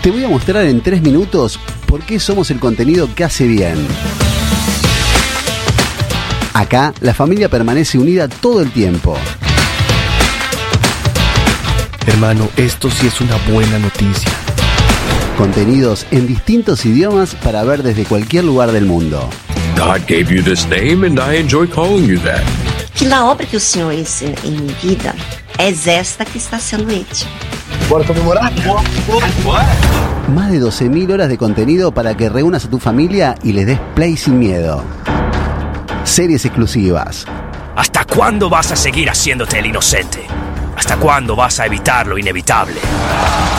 Te voy a mostrar en 3 minutos por qué somos el contenido que hace bien. Acá, la familia permanece unida todo el tiempo. Hermano, esto sí es una buena noticia. Contenidos en distintos idiomas para ver desde cualquier lugar del mundo. God gave you this name and I enjoy calling you that. Que la obra que o Senhor hizo em minha vida é esta que está sendo hecha. Bora comemorar? Más de 12.000 horas de contenido para que reúnas a tu familia y les des play sin miedo. Series exclusivas. ¿Hasta cuándo vas a seguir haciéndote el inocente? ¿Hasta cuándo vas a evitar lo inevitable?